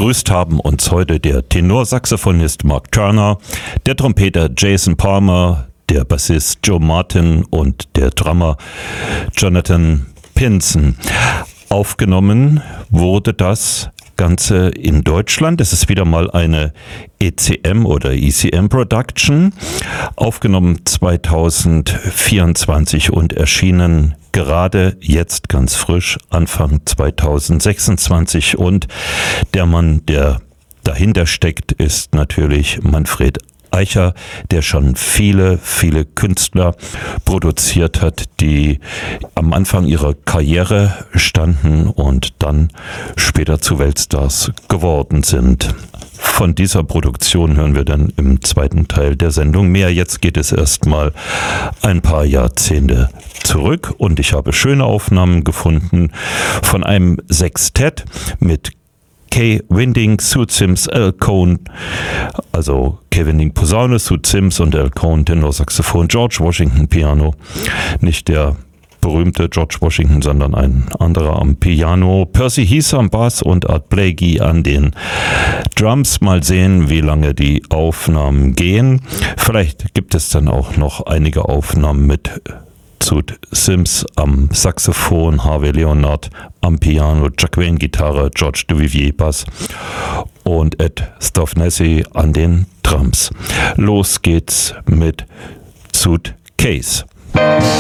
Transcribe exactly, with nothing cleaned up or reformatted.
Begrüßt haben uns heute der Tenorsaxophonist Mark Turner, der Trompeter Jason Palmer, der Bassist Joe Martin und der Drummer Jonathan Pinson. Aufgenommen wurde das Ganze in Deutschland. Es ist wieder mal eine E C M oder E C M Production, aufgenommen zwanzig vierundzwanzig und erschienen gerade jetzt ganz frisch Anfang zwanzig sechsundzwanzig. Und der Mann, der dahinter steckt, ist natürlich Manfred Eicher, der schon viele, viele Künstler produziert hat, die am Anfang ihrer Karriere standen und dann später zu Weltstars geworden sind. Von dieser Produktion hören wir dann im zweiten Teil der Sendung mehr. Jetzt geht es erstmal ein paar Jahrzehnte zurück und ich habe schöne Aufnahmen gefunden von einem Sextett mit Kay Winding, Sue Sims, Al Cohn, also Kay Winding Posaune, Sue Sims und Al Cohn Tenorsaxophon, George Washington Piano, nicht der berühmte George Washington, sondern ein anderer am Piano, Percy Heath am Bass und Art Blakey an den Drums. Mal sehen, wie lange die Aufnahmen gehen. Vielleicht gibt es dann auch noch einige Aufnahmen mit Sue Sims am Saxophon, Harvey Leonard am Piano, Jack Wayne Gitarre, George Duvivier Bass und Ed Stoffnessi an den Drums. Los geht's mit Suitcase.